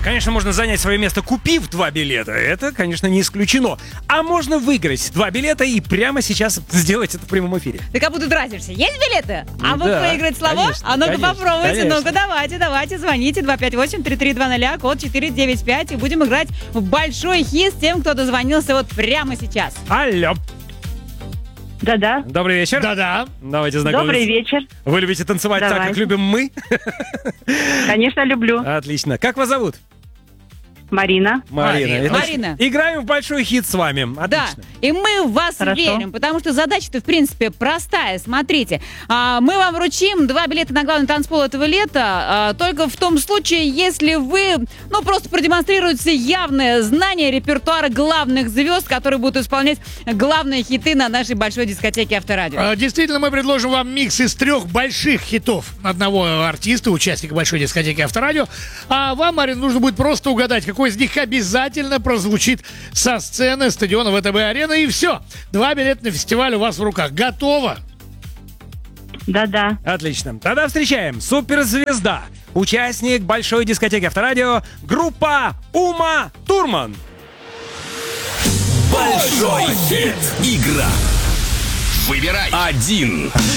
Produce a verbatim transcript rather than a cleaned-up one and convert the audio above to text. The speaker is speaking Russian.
конечно, можно занять свое место, купив два билета. Это, конечно, не исключено. А можно выиграть два билета и прямо сейчас сделать это в прямом эфире. Ты как будто дразнишься. Есть билеты? А вы Да, выиграть слова? конечно, А ну-ка конечно, попробуйте. конечно. Ну-ка давайте, давайте. Звоните два пять восемь три три два ноль, код четыре девять пять. И будем играть в большой хит с тем, кто дозвонился вот прямо сейчас. Алло. Да-да. Добрый вечер. Да-да. Давайте знакомиться. Добрый вечер. Вы любите танцевать так, как Давайте. любим мы? Конечно, люблю. Отлично. Как вас зовут? Марина. Марина. Марина. Значит, Марина. Играем в большой хит с вами. Да, Отлично. и мы в вас Хорошо. верим, потому что задача-то, в принципе, простая. Смотрите, а, мы вам вручим два билета на главный танцпол этого лета, а, только в том случае, если вы, ну, просто продемонстрируете явное знание репертуара главных звезд, которые будут исполнять главные хиты на нашей большой дискотеке Авторадио. А, Действительно, мы предложим вам микс из трех больших хитов одного артиста, участника большой дискотеки Авторадио. А вам, Марин, нужно будет просто угадать, какой из них обязательно прозвучит со сцены стадиона ВТБ-арена. И все. Два билета на фестиваль у вас в руках. Готово? Да-да. Отлично. Тогда встречаем суперзвезда, участник большой дискотеки Авторадио, группа Ума Турман. Большой хит. Игра. Выбирай один.